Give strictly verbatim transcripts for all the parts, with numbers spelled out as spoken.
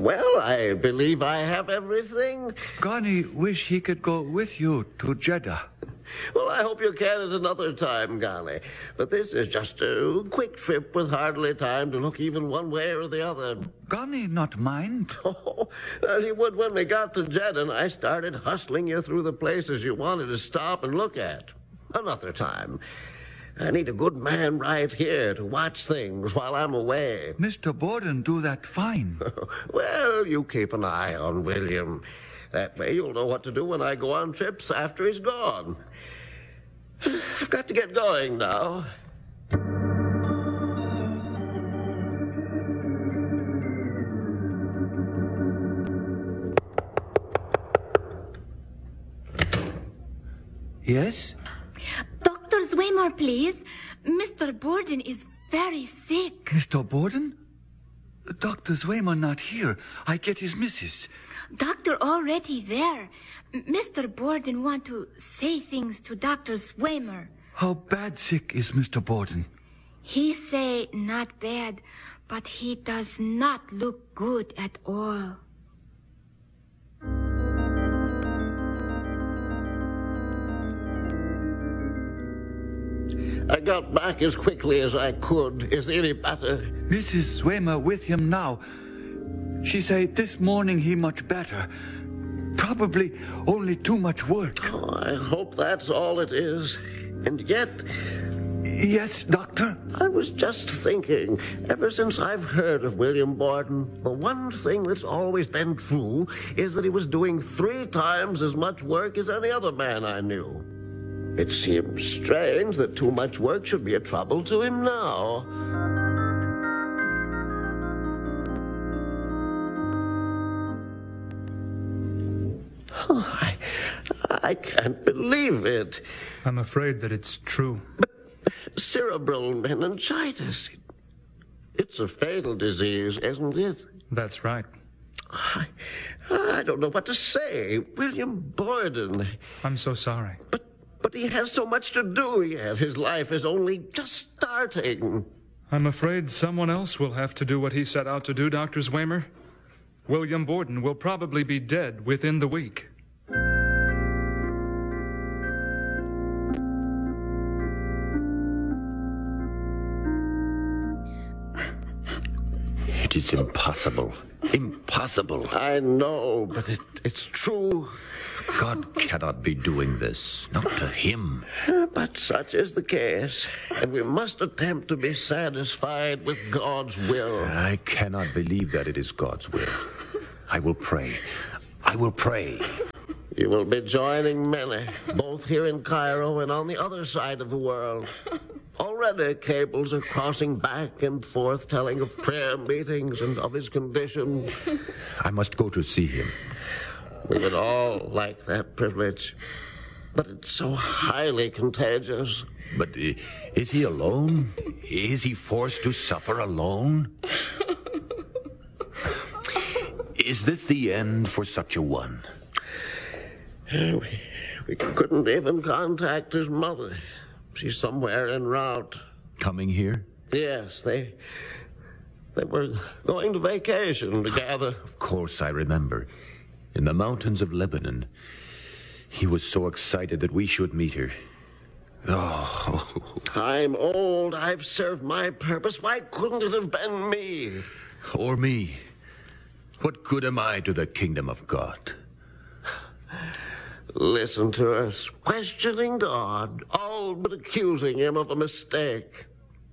Well, I believe I have everything. Ghani wish he could go with you to Jeddah. Well, I hope you can at another time, Ghani. But this is just a quick trip with hardly time to look even one way or the other. Ghani not mind. Oh, well, he would when we got to Jeddah and I started hustling you through the places you wanted to stop and look at. Another time. I need a good man right here to watch things while I'm away. Mister Borden do that fine. Well, you keep an eye on William. That way you'll know what to do when I go on trips after he's gone. I've got to get going now. Yes? Doctor Zweimer, please. Mister Borden is very sick. Mister Borden? Doctor Zweimer not here. I get his missus. Doctor already there. M- Mister Borden want to say things to Doctor Zweimer. How bad sick is Mister Borden? He say not bad, but he does not look good at all. I got back as quickly as I could. Is he any better? Missus Zweimer with him now. She say this morning he much better. Probably only too much work. Oh, I hope that's all it is. And yet... Yes, Doctor? I was just thinking, ever since I've heard of William Borden, the one thing that's always been true is that he was doing three times as much work as any other man I knew. It seems strange that too much work should be a trouble to him now. Oh, I, I can't believe it. I'm afraid that it's true. But cerebral meningitis, it's a fatal disease, isn't it? That's right. I, I don't know what to say. William Borden. I'm so sorry. But But he has so much to do yet. His life is only just starting. I'm afraid someone else will have to do what he set out to do, Doctor Zweimer. William Borden will probably be dead within the week. It is impossible. Impossible. I know, but it, it's true. God cannot be doing this. Not to him. But such is the case, and we must attempt to be satisfied with God's will. I cannot believe that it is God's will. I will pray. I will pray. You will be joining many, both here in Cairo and on the other side of the world. Already cables are crossing back and forth telling of prayer meetings and of his condition. I must go to see him. We would all like that privilege, but it's so highly contagious. But uh, is he alone? Is he forced to suffer alone? Is this the end for such a one? We, we couldn't even contact his mother. She's somewhere en route. Coming here? Yes, they they were going to vacation together. Of course, I remember. In the mountains of Lebanon. He was so excited that we should meet her. Oh. I'm old. I've served my purpose. Why couldn't it have been me? Or me. What good am I to the kingdom of God? Listen to us, questioning God, all but accusing him of a mistake.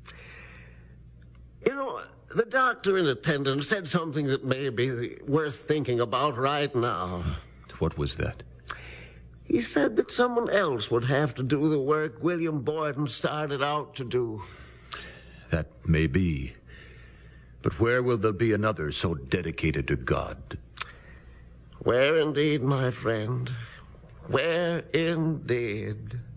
You know, the doctor in attendance said something that may be worth thinking about right now. What was that? He said that someone else would have to do the work William Borden started out to do. That may be. But where will there be another so dedicated to God? Where indeed, my friend? Where indeed?